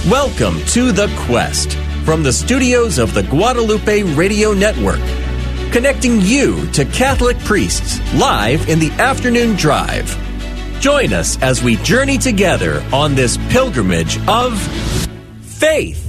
Welcome to The Quest from the studios of the Guadalupe Radio Network, connecting you to Catholic priests live in the afternoon drive. Join us as we journey together on this pilgrimage of faith.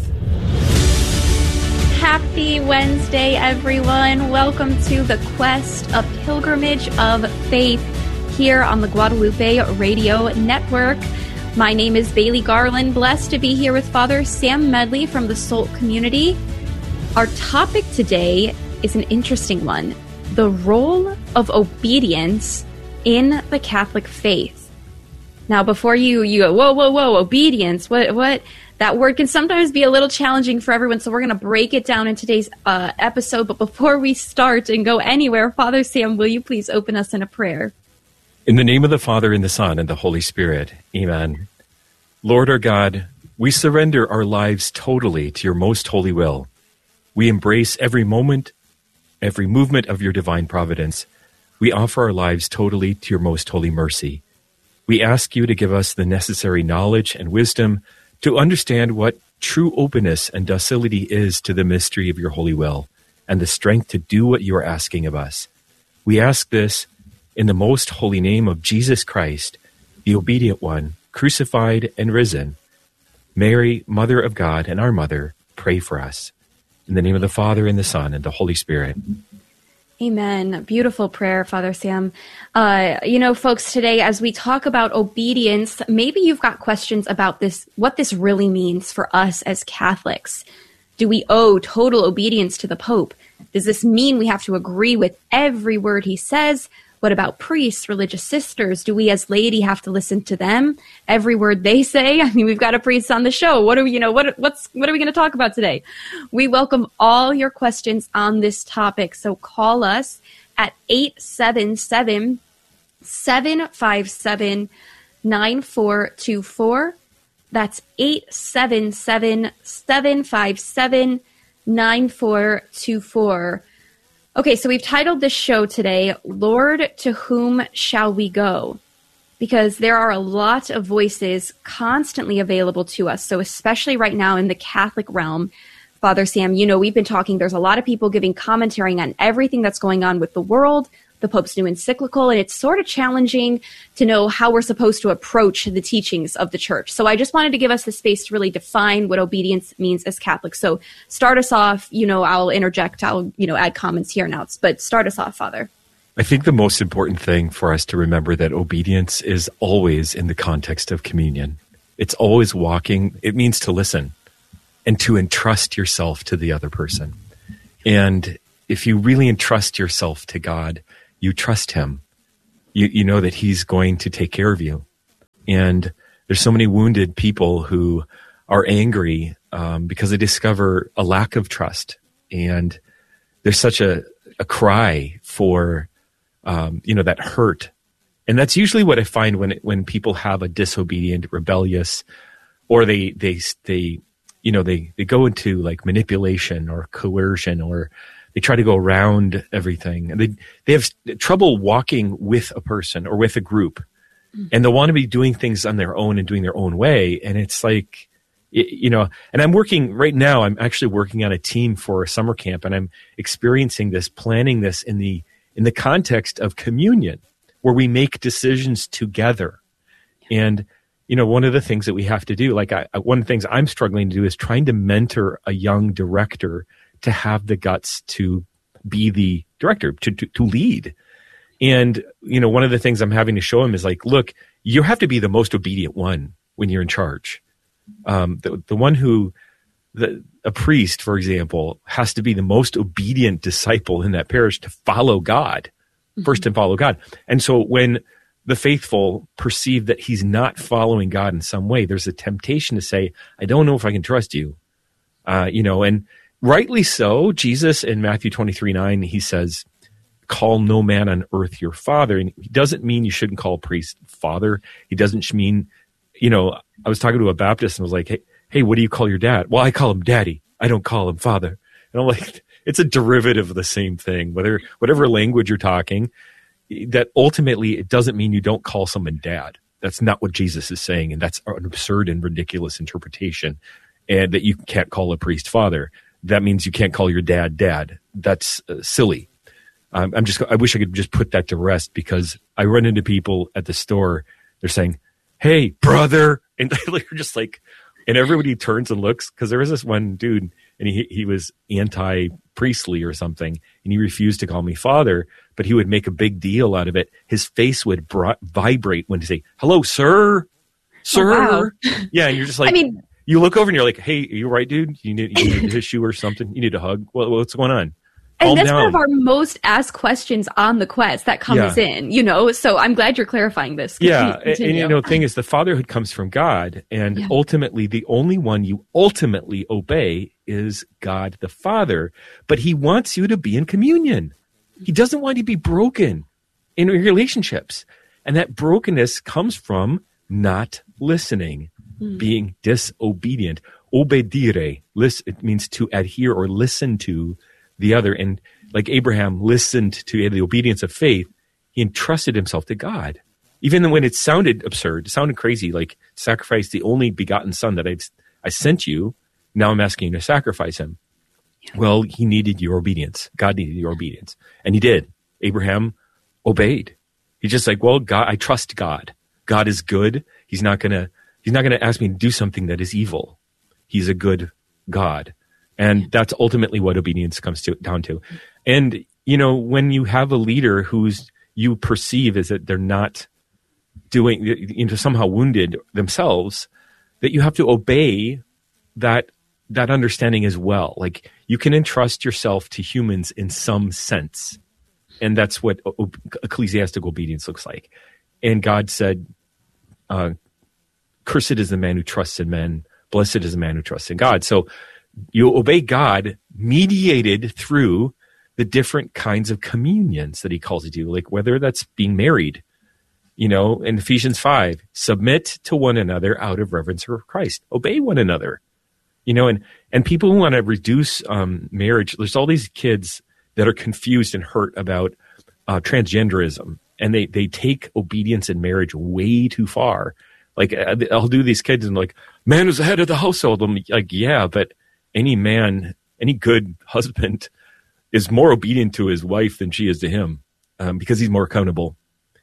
Happy Wednesday, everyone. Welcome to The Quest, a pilgrimage of faith here on the Guadalupe Radio Network. My name is Bailey Garland, blessed to be here with Father Sam Medley from the SOLT community. Our topic today is an interesting one, the role of obedience in the Catholic faith. Now, before you go, whoa, obedience, what? That word can sometimes be a little challenging for everyone, so we're going to break it down in today's episode. But before we start and go anywhere, Father Sam, will you please open us in a prayer? In the name of the Father, and the Son, and the Holy Spirit. Amen. Lord our God, we surrender our lives totally to your most holy will. We embrace every moment, every movement of your divine providence. We offer our lives totally to your most holy mercy. We ask you to give us the necessary knowledge and wisdom to understand what true openness and docility is to the mystery of your holy will, and the strength to do what you are asking of us. We ask this in the most holy name of Jesus Christ, the obedient one, crucified and risen. Mary, Mother of God and our Mother, pray for us. In the name of the Father, and the Son, and the Holy Spirit. Amen. Beautiful prayer, Father Sam. Folks, today, as we talk about obedience, maybe you've got questions about this, what this really means for us as Catholics. Do we owe total obedience to the Pope? Does this mean we have to agree with every word he says? What about priests, religious sisters? Do we as laity have to listen to them? Every word they say? I mean, we've got a priest on the show. What are we going to talk about today? We welcome all your questions on this topic. So call us at 877-757-9424. That's 877-757-9424. Okay, so we've titled this show today, Lord, to whom shall we go? Because there are a lot of voices constantly available to us. So especially right now in the Catholic realm, Father Sam, we've been talking, there's a lot of people giving commentary on everything that's going on with the world, the Pope's new encyclical, and it's sort of challenging to know how we're supposed to approach the teachings of the Church. So I just wanted to give us the space to really define what obedience means as Catholics. So start us off, I'll interject, I'll add comments here and out, but start us off, Father. I think the most important thing for us to remember that obedience is always in the context of communion. It's always walking, it means to listen and to entrust yourself to the other person. And if you really entrust yourself to God, you trust him. You know that he's going to take care of you. And there's so many wounded people who are angry because they discover a lack of trust. And there's such a cry for, that hurt. And that's usually what I find when people have a disobedient, rebellious, or they go into like manipulation or coercion, or they try to go around everything, and they have trouble walking with a person or with a group, and they'll want to be doing things on their own and doing their own way. And it's like, and I'm working right now, I'm actually working on a team for a summer camp, and I'm experiencing this, planning this in the context of communion, where we make decisions together. And, one of the things that we have to do, one of the things I'm struggling to do is trying to mentor a young director to have the guts to be the director, to lead. And, one of the things I'm having to show him is look, you have to be the most obedient one when you're in charge. The one who, a priest, for example, has to be the most obedient disciple in that parish to follow God, first and follow God. And so when the faithful perceive that he's not following God in some way, there's a temptation to say, I don't know if I can trust you, and rightly so. Jesus in Matthew 23:9, he says, call no man on earth your father. And he doesn't mean you shouldn't call a priest father. He doesn't mean, I was talking to a Baptist and was like, hey, what do you call your dad? Well, I call him daddy. I don't call him father. And I'm like, it's a derivative of the same thing, whatever language you're talking, that ultimately it doesn't mean you don't call someone dad. That's not what Jesus is saying, and that's an absurd and ridiculous interpretation. And that you can't call a priest father. That means you can't call your dad dad. That's silly. I wish I could just put that to rest, because I run into people at the store. They're saying, "Hey, brother," and they're just like, and everybody turns and looks, because there was this one dude, and he was anti-priestly or something, and he refused to call me father, but he would make a big deal out of it. His face would vibrate when he say, "Hello, sir, sir." Oh, wow. Yeah, and you're just like, I mean, you look over and you're like, "Hey, are you right, dude? You need a tissue or something? You need a hug? What's going on?" And that's one of our most asked questions on the Quest that comes in, so I'm glad you're clarifying this. Continue. And the thing is, the fatherhood comes from God, and ultimately the only one you ultimately obey is God the Father, but he wants you to be in communion. He doesn't want you to be broken in relationships, and that brokenness comes from not listening, being disobedient. Obedire, it means to adhere or listen to the other. And like Abraham listened to the obedience of faith, he entrusted himself to God. Even when it sounded absurd, it sounded crazy, like sacrifice the only begotten son that I sent you, now I'm asking you to sacrifice him. Yeah. Well, he needed your obedience. God needed your obedience. And he did. Abraham obeyed. He's just like, well, God, I trust God. God is good. He's not gonna ask me to do something that is evil. He's a good God. And that's ultimately what obedience comes down to. And, when you have a leader who's you perceive is that they're not doing, somehow wounded themselves, that you have to obey that understanding as well. Like, you can entrust yourself to humans in some sense. And that's what ecclesiastical obedience looks like. And God said, cursed is the man who trusts in men, blessed is the man who trusts in God. So you obey God mediated through the different kinds of communions that he calls you to, like whether that's being married, in Ephesians 5, submit to one another out of reverence for Christ, obey one another, and people who want to reduce marriage, there's all these kids that are confused and hurt about transgenderism, and they take obedience in marriage way too far. Like, I'll do these kids and like, man is the head of the household. I'm like, yeah, but any man, any good husband is more obedient to his wife than she is to him, because he's more accountable.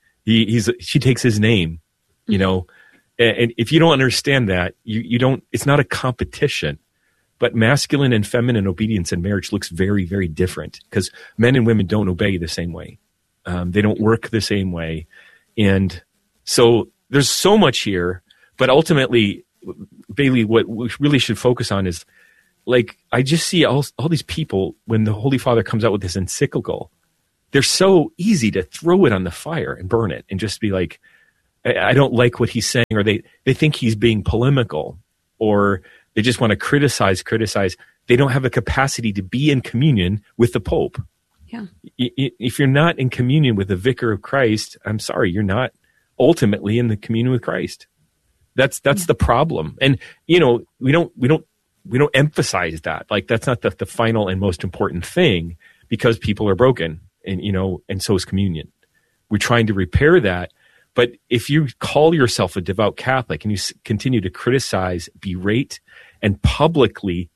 She takes his name, and if you don't understand that, you don't, it's not a competition, but masculine and feminine obedience in marriage looks very, very different, because men and women don't obey the same way. They don't work the same way. And so there's so much here, but ultimately, Bailey, what we really should focus on is, like, I just see all these people, when the Holy Father comes out with this encyclical, they're so easy to throw it on the fire and burn it and just be like, I don't like what he's saying, or they think he's being polemical, or they just want to criticize. They don't have a capacity to be in communion with the Pope. Yeah. If you're not in communion with the Vicar of Christ, I'm sorry, you're not ultimately in the communion with Christ. That's the problem. And, we don't emphasize that. Like, that's not the final and most important thing, because people are broken, and, and so is communion. We're trying to repair that. But if you call yourself a devout Catholic and you continue to criticize, berate, and publicly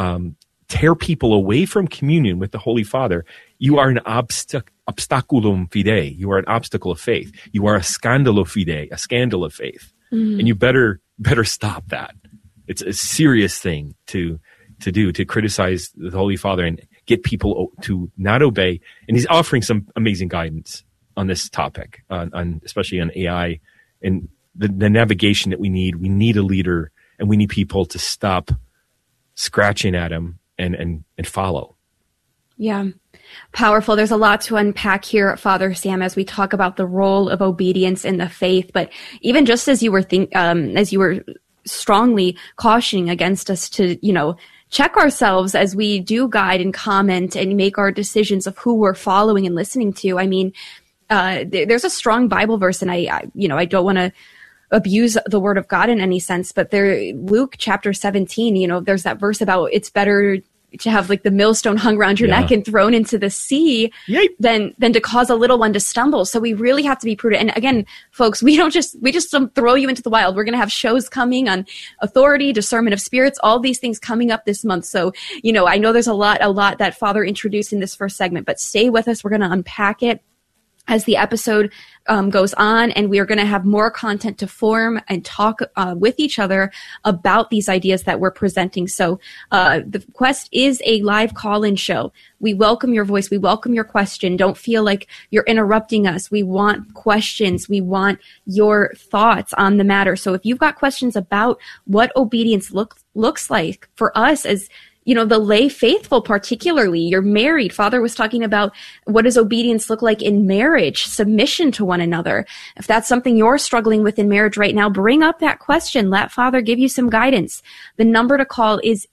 tear people away from communion with the Holy Father, you are an obstaculum fidei. You are an obstacle of faith. You are a scandalo fidei, a scandal of faith. Mm. And you better stop that. It's a serious thing to do, to criticize the Holy Father and get people to not obey. And he's offering some amazing guidance on this topic, on especially on AI and the navigation that we need. We need a leader, and we need people to stop scratching at him and follow. Yeah. Powerful. There's a lot to unpack here, Father Sam, as we talk about the role of obedience in the faith. But even just as you were strongly cautioning against us to, check ourselves as we do guide and comment and make our decisions of who we're following and listening to. I mean, there's a strong Bible verse, and I don't want to abuse the word of God in any sense, but Luke chapter 17, there's that verse about it's better to have like the millstone hung around your neck and thrown into the sea than to cause a little one to stumble. So we really have to be prudent. And again, folks, we just don't throw you into the wild. We're going to have shows coming on authority, discernment of spirits, all these things coming up this month. So, I know there's a lot that Father introduced in this first segment, but stay with us. We're going to unpack it as the episode goes on, and we are going to have more content to form and talk with each other about these ideas that we're presenting. So the Quest is a live call-in show. We welcome your voice. We welcome your question. Don't feel like you're interrupting us. We want questions. We want your thoughts on the matter. So if you've got questions about what obedience looks like for us as the lay faithful, particularly, you're married. Father was talking about what does obedience look like in marriage, submission to one another. If that's something you're struggling with in marriage right now, bring up that question. Let Father give you some guidance. The number to call is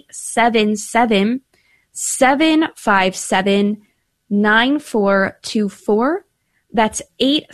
877-757-9424. That's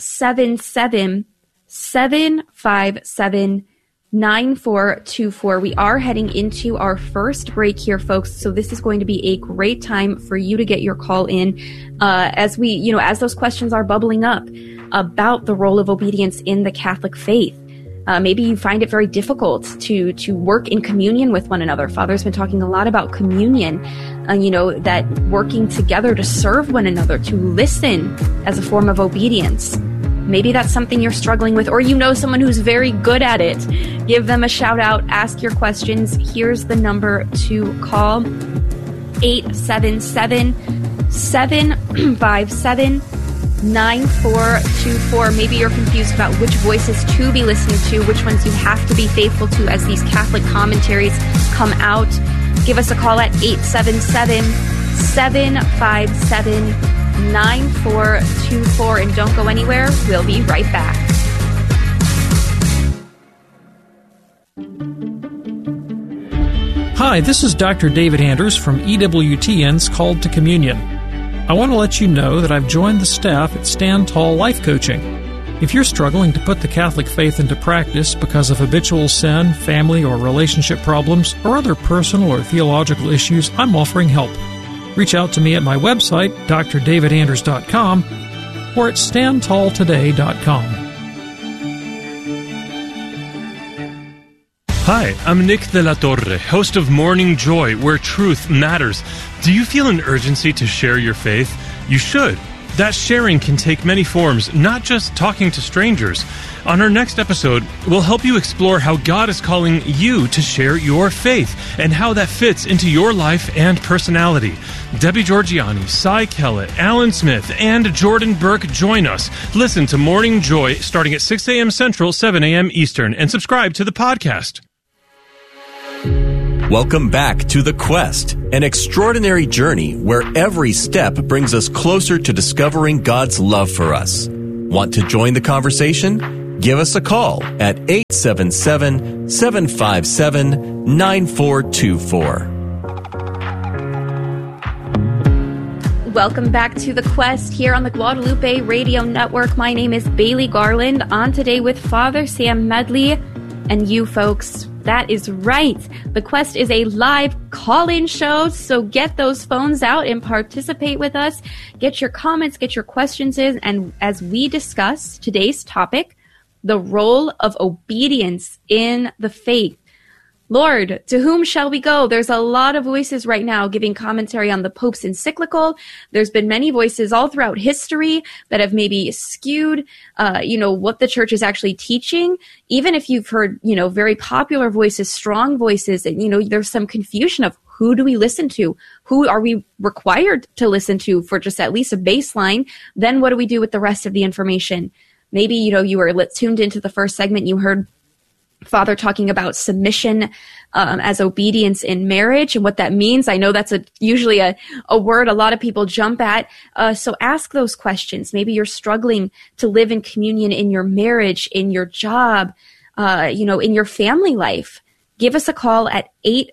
877-757-9424. 9424. We are heading into our first break here, folks. So this is going to be a great time for you to get your call in as those questions are bubbling up about the role of obedience in the Catholic faith. Maybe you find it very difficult to work in communion with one another. Father's been talking a lot about communion, that working together to serve one another, to listen as a form of obedience. Maybe that's something you're struggling with, or someone who's very good at it. Give them a shout out, ask your questions. Here's the number to call, 877-757-9424. Maybe you're confused about which voices to be listening to, which ones you have to be faithful to as these Catholic commentaries come out. Give us a call at 877-757-9424, and don't go anywhere. We'll be right back. Hi, this is Dr. David Anders from EWTN's Called to Communion. I want to let you know that I've joined the staff at Stand Tall Life Coaching. If you're struggling to put the Catholic faith into practice because of habitual sin, family or relationship problems, or other personal or theological issues, I'm offering help. Reach out to me at my website, drdavidanders.com, or at standtalltoday.com. Hi, I'm Nick de la Torre, host of Morning Joy, where truth matters. Do you feel an urgency to share your faith? You should. That sharing can take many forms, not just talking to strangers. On our next episode, we'll help you explore how God is calling you to share your faith and how that fits into your life and personality. Debbie Georgiani, Cy Kellett, Alan Smith, and Jordan Burke join us. Listen to Morning Joy starting at 6 a.m. Central, 7 a.m. Eastern, and subscribe to the podcast. Welcome back to The Quest, an extraordinary journey where every step brings us closer to discovering God's love for us. Want to join the conversation? Give us a call at 877-757-9424. Welcome back to The Quest here on the Guadalupe Radio Network. My name is Bailey Garland, on today with Father Sam Medley and you folks. That is right. The Quest is a live call-in show, so get those phones out and participate with us. Get your comments, get your questions in, and as we discuss today's topic, the role of obedience in the faith. Lord, to whom shall we go? There's a lot of voices right now giving commentary on the Pope's encyclical. There's been many voices all throughout history that have maybe skewed, what the church is actually teaching. Even if you've heard, very popular voices, strong voices, and, there's some confusion of who do we listen to? Who are we required to listen to for just at least a baseline? Then what do we do with the rest of the information? Maybe, you were tuned into the first segment, you heard Father talking about submission as obedience in marriage and what that means. I know that's usually a word a lot of people jump at. So ask those questions. Maybe you're struggling to live in communion in your marriage, in your job, in your family life. Give us a call at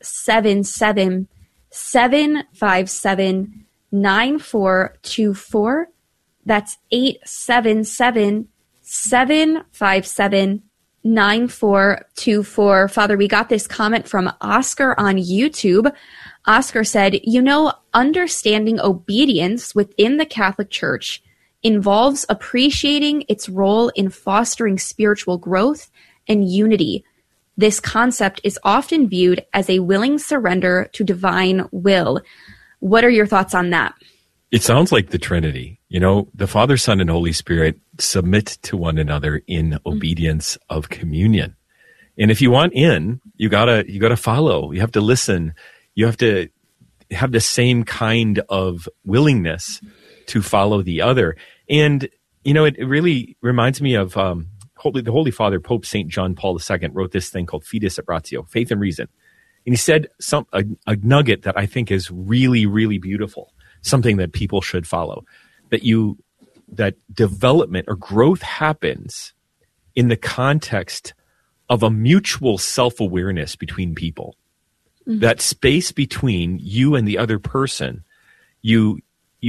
877-757-9424. That's 877-757-9424. 9424. Father, we got this comment from Oscar on YouTube. Oscar said, understanding obedience within the Catholic Church involves appreciating its role in fostering spiritual growth and unity. This concept is often viewed as a willing surrender to divine will. What are your thoughts on that? It sounds like the Trinity. The Father, Son, and Holy Spirit submit to one another in obedience of communion. And if you want in, you gotta follow. You have to listen. You have to have the same kind of willingness to follow the other. And, it really reminds me of the Holy Father, Pope St. John Paul II, wrote this thing called Fides et Ratio, Faith and Reason. And he said a nugget that I think is really, really beautiful, something that people should follow, that development or growth happens in the context of a mutual self-awareness between people. Mm-hmm. That space between you and the other person, your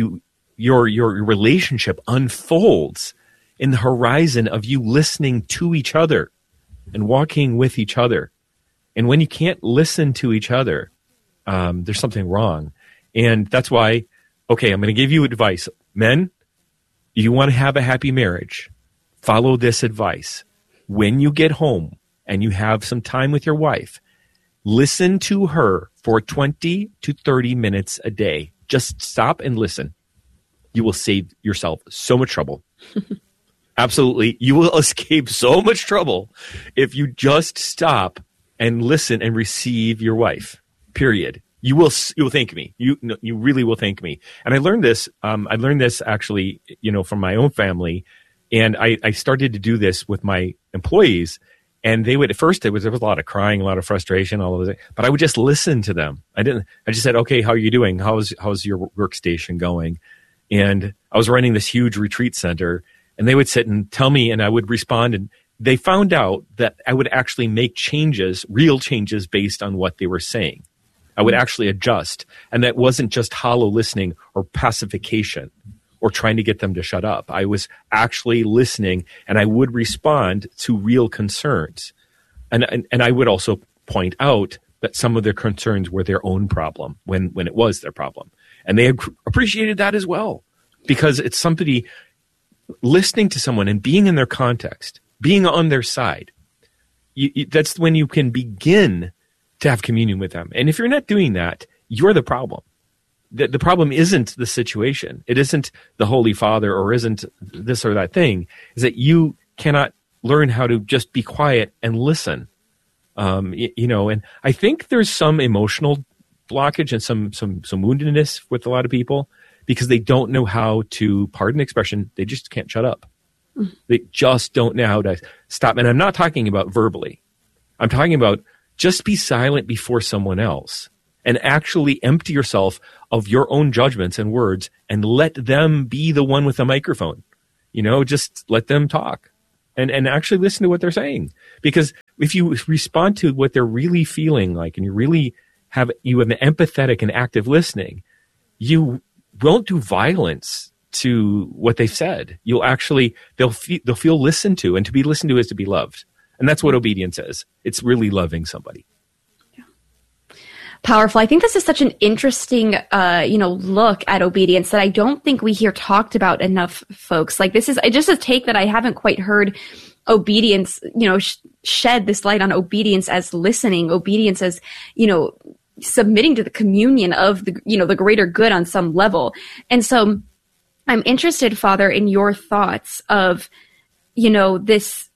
relationship unfolds in the horizon of you listening to each other and walking with each other. And when you can't listen to each other, there's something wrong. And that's why, I'm going to give you advice. Men, you want to have a happy marriage, follow this advice. When you get home and you have some time with your wife, listen to her for 20 to 30 minutes a day. Just stop and listen. You will save yourself so much trouble. Absolutely. You will escape so much trouble if you just stop and listen and receive your wife, period. You will thank me. You really will thank me. And I learned this. Actually, from my own family, and I started to do this with my employees. And they would, at first, there was a lot of crying, a lot of frustration, all of that. But I would just listen to them. I just said, okay, how are you doing? How's your workstation going? And I was running this huge retreat center, and they would sit and tell me, and I would respond. And they found out that I would actually make changes, real changes, based on what they were saying. I would actually adjust. And that wasn't just hollow listening or pacification or trying to get them to shut up. I was actually listening, and I would respond to real concerns. And I would also point out that some of their concerns were their own problem when it was their problem. And they appreciated that as well, because it's somebody listening to someone and being in their context, being on their side. That's when you can begin to have communion with them. And if you're not doing that, you're the problem. The problem isn't the situation. It isn't the Holy Father or isn't this or that thing. Is that you cannot learn how to just be quiet and listen. And I think there's some emotional blockage and some woundedness with a lot of people because they don't know how to, pardon the expression, they just can't shut up. They just don't know how to stop. And I'm not talking about verbally. I'm talking about just be silent before someone else and actually empty yourself of your own judgments and words and let them be the one with the microphone. Just let them talk and actually listen to what they're saying. Because if you respond to what they're really feeling like and you have an empathetic and active listening, you won't do violence to what they've said. They'll feel listened to, and to be listened to is to be loved. And that's what obedience is. It's really loving somebody. Powerful. I think this is such an interesting, look at obedience that I don't think we hear talked about enough, folks. Like this is just a take that I haven't quite heard obedience, shed this light on obedience as listening, obedience as, submitting to the communion of the greater good on some level. And so I'm interested, Father, in your thoughts of, this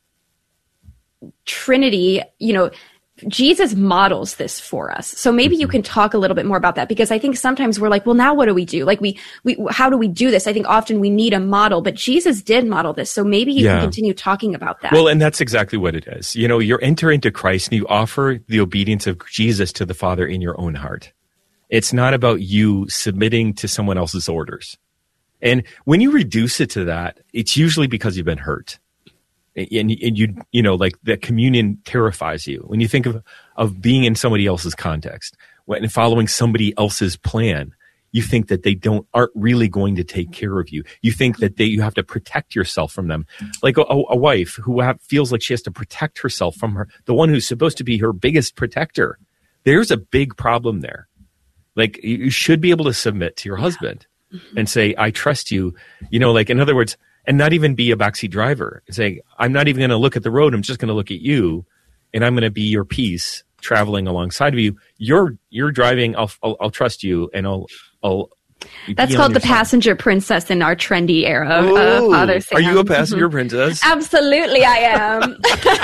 Trinity, Jesus models this for us. So maybe you can talk a little bit more about that, because I think sometimes we're like, well, now what do we do? Like how do we do this? I think often we need a model, but Jesus did model this. So maybe you can continue talking about that. Well, and that's exactly what it is. You enter into Christ and you offer the obedience of Jesus to the Father in your own heart. It's not about you submitting to someone else's orders. And when you reduce it to that, it's usually because you've been hurt. And like that communion terrifies you. When you think of being in somebody else's context and following somebody else's plan, You think that they aren't really going to take care of you. You think that you have to protect yourself from them. Like a wife who feels like she has to protect herself from the one who's supposed to be her biggest protector. There's a big problem there. Like, you should be able to submit to your husband and say, I trust you. Like, in other words, and not even be a backseat driver. Say, I'm not even going to look at the road. I'm just going to look at you, and I'm going to be your peace traveling alongside of you. You're driving. I'll trust you, and I'll. That's called the passenger princess in our trendy era of Father Sam. Are you a passenger princess? Absolutely, I am.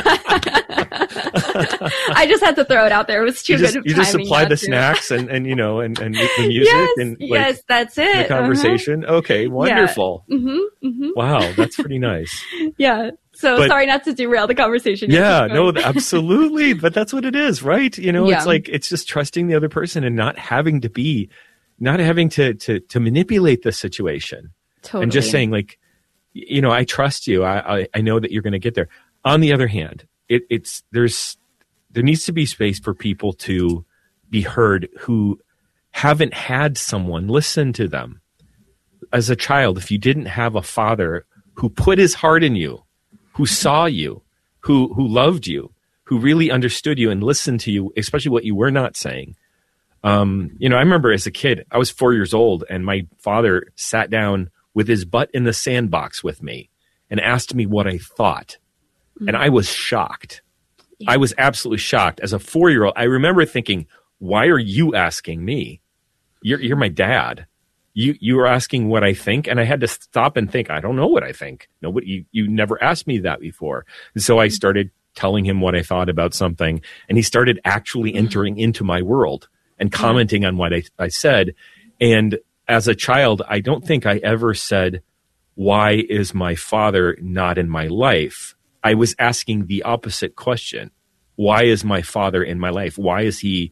I just had to throw it out there. It was too good of timing. You just supply the snacks and the music yes, that's it. The conversation. Okay, wonderful. Yeah. Wow, that's pretty nice. Yeah. So sorry not to derail the conversation. Yeah, no, absolutely. But that's what it is, right? It's like, it's just trusting the other person and not having to manipulate the situation. Totally. And just saying, like, I trust you. I know that you're going to get there. On the other hand, there needs to be space for people to be heard who haven't had someone listen to them. As a child, if you didn't have a father who put his heart in you, who saw you, who loved you, who really understood you and listened to you, especially what you were not saying. I remember as a kid, I was 4 years old, and my father sat down with his butt in the sandbox with me and asked me what I thought. Mm-hmm. And I was shocked. Yeah. I was absolutely shocked. As a 4-year-old, I remember thinking, why are you asking me? You're my dad. You are asking what I think, and I had to stop and think, I don't know what I think. Nobody, you never asked me that before. And so I started telling him what I thought about something, and he started actually entering into my world and commenting on what I said. And as a child, I don't think I ever said, why is my father not in my life? I was asking the opposite question. Why is my father in my life? Why is he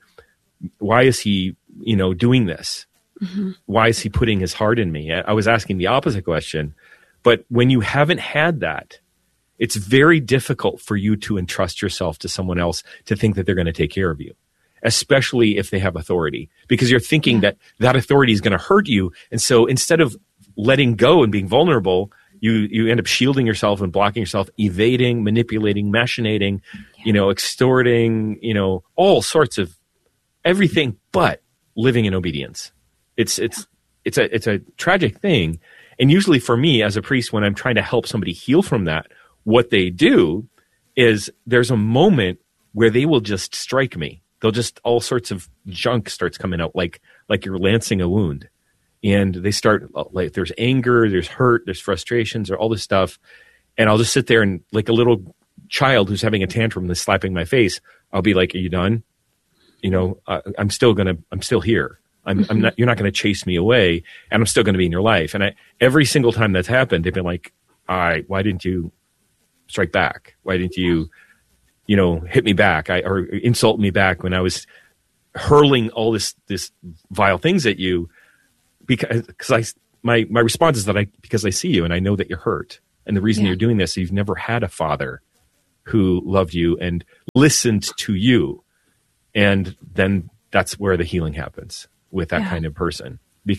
doing this? Mm-hmm. Why is he putting his heart in me? I was asking the opposite question. But when you haven't had that, it's very difficult for you to entrust yourself to someone else to think that they're going to take care of you, especially if they have authority, because you're thinking that authority is going to hurt you. And so instead of letting go and being vulnerable, you end up shielding yourself and blocking yourself, evading, manipulating, machinating, extorting, all sorts of everything but living in obedience. It's a tragic thing. And usually for me as a priest, when I'm trying to help somebody heal from that, what they do is there's a moment where they will just strike me. They'll just, all sorts of junk starts coming out like you're lancing a wound. And they start, like, there's anger, there's hurt, there's frustrations, or all this stuff. And I'll just sit there and, like a little child who's having a tantrum that's slapping my face, I'll be like, are you done? I'm still here. I'm not, you're not going to chase me away, and I'm still going to be in your life. And every single time that's happened, they've been like, why didn't you strike back? Why didn't you, hit me back or insult me back when I was hurling all this vile things at you? Because my response is because I see you and I know that you're hurt. And the reason you're doing this is you've never had a father who loved you and listened to you. And then that's where the healing happens with that kind of person.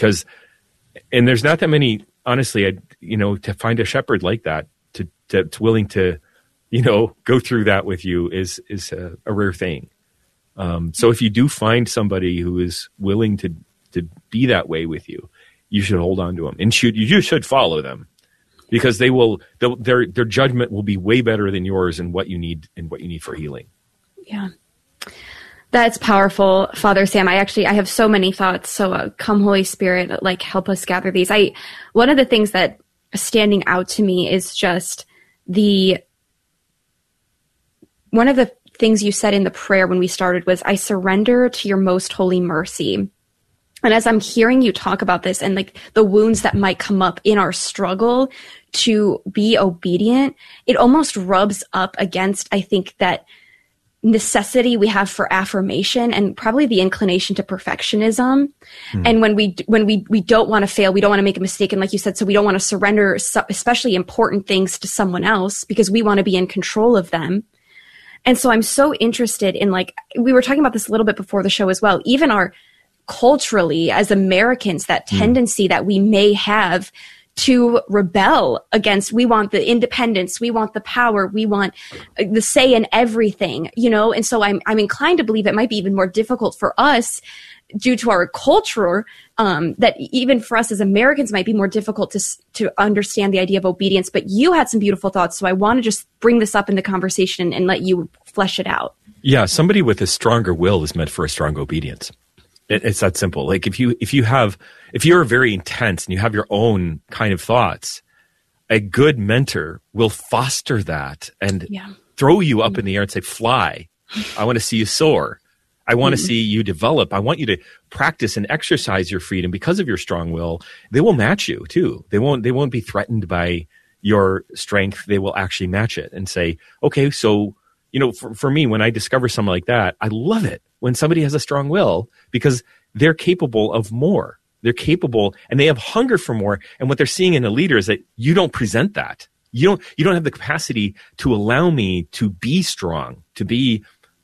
And there's not that many, honestly, to find a shepherd like that, that's willing to, go through that with you is a rare thing. So if you do find somebody who is willing to be that way with you, you should hold on to them, and you should follow them, because their judgment will be way better than yours and what you need for healing. Yeah. That's powerful, Father Sam. I have so many thoughts. So come Holy Spirit, help us gather these. One of the things that standing out to me is just one of the things you said in the prayer when we started was, I surrender to your most holy mercy. And as I'm hearing you talk about this and the wounds that might come up in our struggle to be obedient, it almost rubs up against, I think, that necessity we have for affirmation and probably the inclination to perfectionism. And when we don't want to fail, we don't want to make a mistake. And like you said, so we don't want to surrender especially important things to someone else because we want to be in control of them. And so I'm so interested in, we were talking about this a little bit before the show as well, even our culturally as Americans, that tendency that we may have to rebel against. We want the independence, we want the power, we want the say in everything, you know? And so I'm inclined to believe it might be even more difficult for us due to our culture, that even for us as Americans might be more difficult to understand the idea of obedience. But you had some beautiful thoughts, so I want to just bring this up in the conversation and let you flesh it out. Yeah, somebody with a stronger will is meant for a strong obedience. It's that simple. Like if you're very intense and you have your own kind of thoughts, a good mentor will foster that and throw you up in the air and say, fly. I want to see you soar. I want to see you develop. I want you to practice and exercise your freedom because of your strong will. They will match you too. They won't be threatened by your strength. They will actually match it and say, okay, so, you know, for me, when I discover something like that, I love it when somebody has a strong will because they're capable of more. They're capable and they have hunger for more. And what they're seeing in a leader is that you don't present that. You don't have the capacity to allow me to be strong, to be,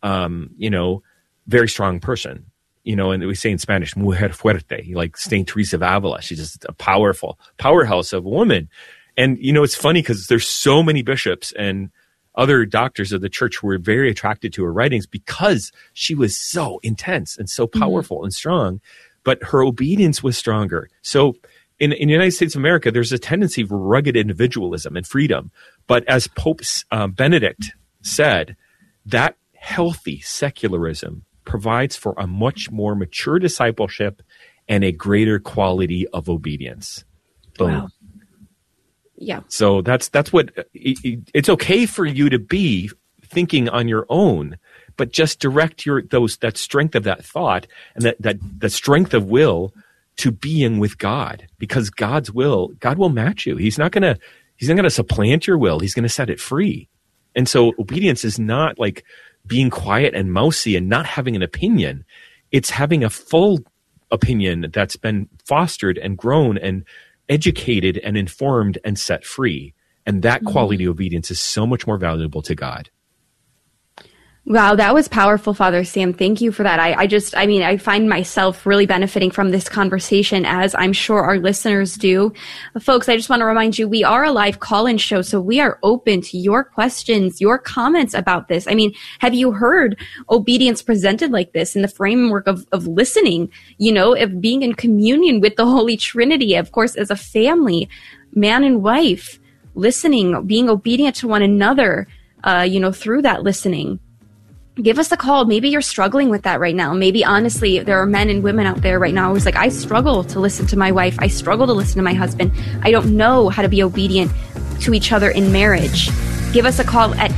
very strong person, you know, and we say in Spanish, mujer fuerte, like Saint Teresa of Avila. She's just a powerful powerhouse of a woman. And, you know, it's funny because there's so many bishops and other doctors of the church who were very attracted to her writings because she was so intense and so powerful and strong, but her obedience was stronger. So in the United States of America, there's a tendency for rugged individualism and freedom. But as Pope Benedict said, that healthy secularism provides for a much more mature discipleship and a greater quality of obedience. Boom. Wow. Yeah. So that's what it's okay for you to be thinking on your own, but just direct that strength of that thought and that strength of will to being with God, because God will match you. He's not going to supplant your will. He's going to set it free. And so obedience is not like being quiet and mousy and not having an opinion. It's having a full opinion that's been fostered and grown and educated and informed and set free. And that quality of obedience is so much more valuable to God. Wow, that was powerful, Father Sam. Thank you for that. I find myself really benefiting from this conversation, as I'm sure our listeners do. Folks, I just want to remind you, we are a live call-in show, so we are open to your questions, your comments about this. I mean, have you heard obedience presented like this in the framework of listening, you know, of being in communion with the Holy Trinity, of course, as a family, man and wife, listening, being obedient to one another, through that listening? Give us a call. Maybe you're struggling with that right now. Maybe honestly, there are men and women out there right now who's like, I struggle to listen to my wife. I struggle to listen to my husband. I don't know how to be obedient to each other in marriage. Give us a call at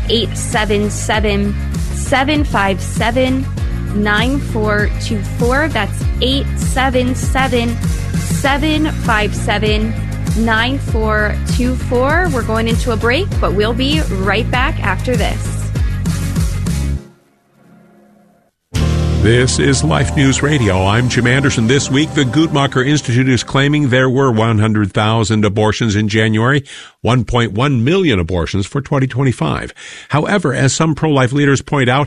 877-757-9424. That's 877-757-9424. We're going into a break, but we'll be right back after this. This is Life News Radio. I'm Jim Anderson. This week, the Guttmacher Institute is claiming there were 100,000 abortions in January, 1.1 million abortions for 2025. However, as some pro-life leaders point out,